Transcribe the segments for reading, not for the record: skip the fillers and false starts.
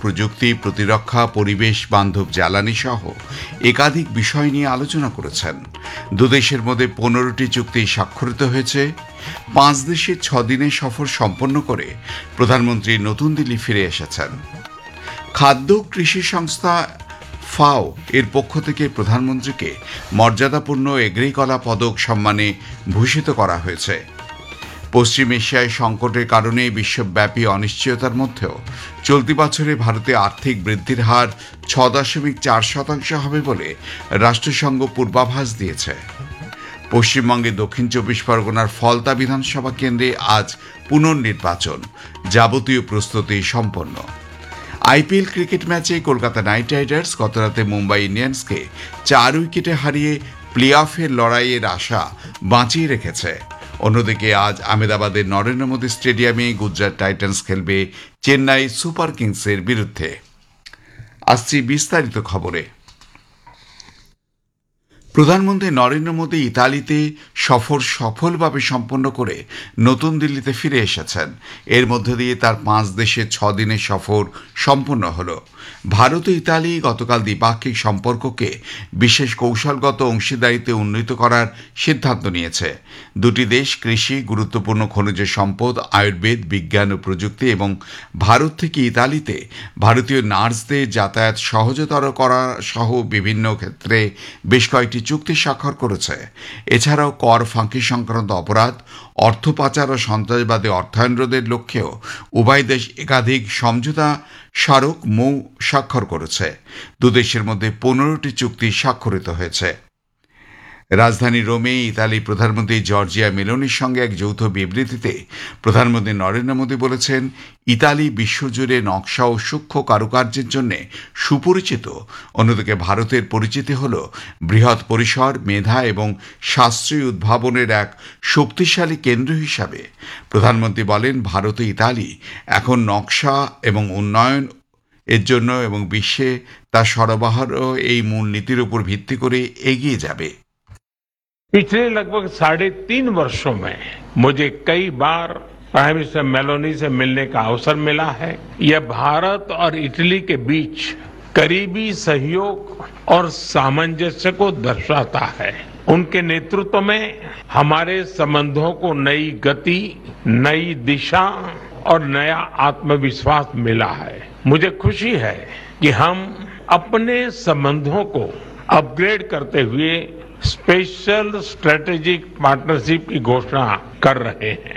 প্রযুক্তি, প্রতিরক্ষা, পরিবেশ বান্ধব জ্বালানি সহ একাধিক বিষয় নিয়ে আলোচনা করেছেন। দুদেশের মধ্যে 15টি চুক্তি স্বাক্ষরিত হয়েছে। 5 দেশের 6 দিনের সফর সম্পন্ন করে প্রধানমন্ত্রী নতুন দিল্লি ফিরে এসেছেন। খাদ্য কৃষি সংস্থা ফাও এর পক্ষ থেকে প্রধানমন্ত্রীকে মর্যাদাপূর্ণ এগ্রিকলা পদক সম্মানে ভূষিত করা হয়েছে। পশ্চিম এশিয়ায় সংকটের কারণে বিশ্বব্যাপী অনিশ্চয়তার মধ্যেও চলতি বছরে ভারতে আর্থিক বৃদ্ধির হার 6.4% হবে বলে রাষ্ট্রসংঘ পূর্বাভাস দিয়েছে। পশ্চিমবঙ্গে দক্ষিণ 24 পরগনার ফলতা বিধানসভা কেন্দ্রে আজ পুনর্নির্বাচন, যাবতীয় প্রস্তুতি সম্পন্ন। আইপিএল ক্রিকেট ম্যাচে কলকাতা নাইট রাইডার্স গতরাতে মুম্বাই ইন্ডিয়ান্সকে 4 উইকেটে হারিয়ে প্লে অফের লড়াইয়ের আশা বাঁচিয়ে রেখেছে। অন্যদিকে আজ আহমেদাবাদের নরেন্দ্র মোদী স্টেডিয়ামে গুজরাট টাইটান্স খেলবে চেন্নাই সুপার কিংসের বিরুদ্ধে। আসছি বিস্তারিত খবরে। প্রধানমন্ত্রী নরেন্দ্র মোদী ইতালিতে সফর সফলভাবে সম্পন্ন করে নতুন দিল্লিতে ফিরে এসেছেন। এর মধ্য দিয়ে তার 5 দেশের 6 দিনের সফর সম্পন্ন হল। ভারত ও ইতালি গতকাল দ্বিপাক্ষিক সম্পর্ককে বিশেষ কৌশলগত অংশীদারিত্বে উন্নীত করার সিদ্ধান্ত নিয়েছে। দুটি দেশ কৃষি, গুরুত্বপূর্ণ খনিজ সম্পদ, আয়ুর্বেদ, বিজ্ঞান ও প্রযুক্তি এবং ভারত থেকে ইতালিতে ভারতীয় নার্সদের যাতায়াত সহজতর করা সহ বিভিন্ন ক্ষেত্রে বেশ কয়েকটি চুক্তি স্বাক্ষর করেছে। এছাড়াও কর ফাঁকি সংক্রান্ত অপরাধ, অর্থ পাচার ও সন্ত্রাসবাদে অর্থায়ন রোধের লক্ষ্যেও উভয় দেশ একাধিক সমঝোতা স্মারক স্বাক্ষর করেছে। দুদেশের মধ্যে 15টি চুক্তি স্বাক্ষরিত হয়েছে। রাজধানী রোমে ইতালি প্রধানমন্ত্রী জর্জিয়া মেলোনির সঙ্গে এক যৌথ বিবৃতিতে প্রধানমন্ত্রী নরেন্দ্র মোদী বলেছেন, ইতালি বিশ্বজুড়ে নকশা ও সূক্ষ্ম কারুকার্যের জন্য সুপরিচিত। অন্যদিকে ভারতের পরিচিতি হল বৃহৎ পরিসর, মেধা এবং শাস্ত্রীয় উদ্ভাবনের এক শক্তিশালী কেন্দ্র হিসাবে। প্রধানমন্ত্রী বলেন, ভারত ও ইতালি এখন নকশা এবং উন্নয়ন এর জন্য এবং বিশ্বে তার সরবরাহ এই মূলনীতির উপর ভিত্তি করে এগিয়ে যাবে। पिछले लगभग 3.5 वर्षों में मुझे कई बार प्राइम मिनिस्टर मेलोनी से मिलने का अवसर मिला है। यह भारत और इटली के बीच करीबी सहयोग और सामंजस्य को दर्शाता है। उनके नेतृत्व में हमारे संबंधों को नई गति, नई दिशा और नया आत्मविश्वास मिला है। मुझे खुशी है कि हम अपने संबंधों को अपग्रेड करते हुए स्पेशल स्ट्रेटेजिक पार्टनरशिप की घोषणा कर रहे हैं।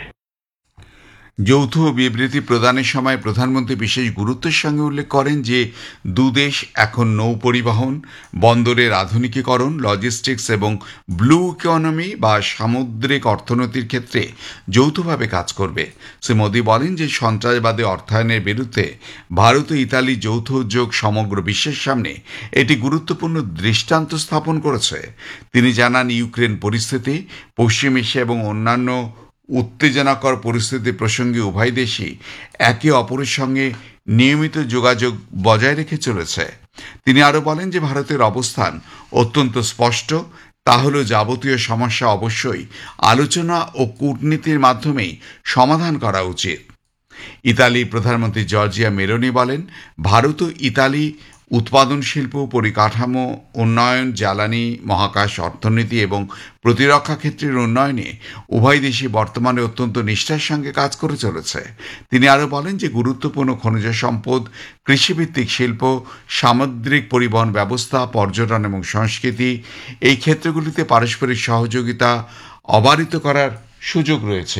যৌথ বিবৃতি প্রদানের সময় প্রধানমন্ত্রী বিশেষ গুরুত্বের সঙ্গে উল্লেখ করেন যে দুদেশ এখন নৌ পরিবহন, বন্দরের আধুনিকীকরণ, লজিস্টিক্স এবং ব্লু ইকোনমি বা সামুদ্রিক অর্থনীতির ক্ষেত্রে যৌথভাবে কাজ করবে। শ্রী মোদী বলেন যে সন্ত্রাসবাদে অর্থায়নের বিরুদ্ধে ভারত ও ইতালি যৌথ উদ্যোগ সমগ্র বিশ্বের সামনে এটি গুরুত্বপূর্ণ দৃষ্টান্ত স্থাপন করেছে। তিনি জানান, ইউক্রেন পরিস্থিতি, পশ্চিম এশিয়া এবং অন্যান্য উত্তেজনাকর পরিস্থিতি প্রসঙ্গে উভয় দেশই একে অপরের সঙ্গে নিয়মিত যোগাযোগ বজায় রেখে চলেছে। তিনি আরও বলেন যে ভারতের অবস্থান অত্যন্ত স্পষ্ট, তা হল যাবতীয় সমস্যা অবশ্যই আলোচনা ও কূটনীতির মাধ্যমেই সমাধান করা উচিত। ইতালির প্রধানমন্ত্রী জর্জিয়া মেলোনি বলেন, ভারত ও ইতালি উৎপাদন শিল্প, পরিকাঠামো উন্নয়ন, জ্বালানি, মহাকাশ, অর্থনীতি এবং প্রতিরক্ষা ক্ষেত্রের উন্নয়নে উভয় দেশই বর্তমানে অত্যন্ত নিষ্ঠার সঙ্গে কাজ করে চলেছে। তিনি আরও বলেন যে গুরুত্বপূর্ণ খনিজ সম্পদ, কৃষিভিত্তিক শিল্প, সামুদ্রিক পরিবহন ব্যবস্থা, পর্যটন এবং সংস্কৃতি এই ক্ষেত্রগুলিতে পারস্পরিক সহযোগিতা অবারিত করার সুযোগ রয়েছে।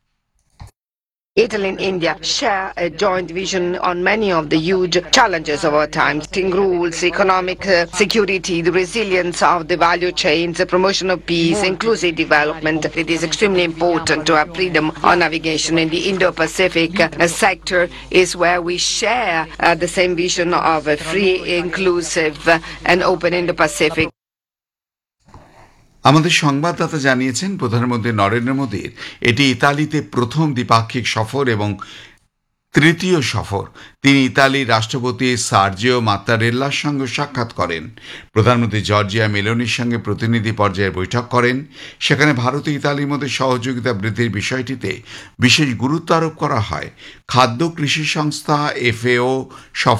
Italy and India share a joint vision on many of the huge challenges of our times: rules, economic security, the resilience of the value chains, the promotion of peace, inclusive development. It is extremely important to have freedom of navigation in the Indo-Pacific sector is where we share the same vision of a free, inclusive and open Indo-Pacific. আমাদের সংবাদদাতা জানিয়েছেন, প্রধানমন্ত্রী নরেন্দ্র মোদীর এটি ইতালিতে প্রথম দ্বিপাক্ষিক সফর এবং তৃতীয় সফর। তিনি ইতালির রাষ্ট্রপতি সার্জিও মাত্তারেল্লার সঙ্গে সাক্ষাৎ করেন। প্রধানমন্ত্রী জর্জিয়া মেলোনির সঙ্গে প্রতিনিধি পর্যায়ের বৈঠক করেন। সেখানে ভারত ও ইতালির মধ্যে সহযোগিতা বৃদ্ধির বিষয়টিতে বিশেষ গুরুত্ব আরোপ করা হয়। খাদ্য কৃষি সংস্থা FAO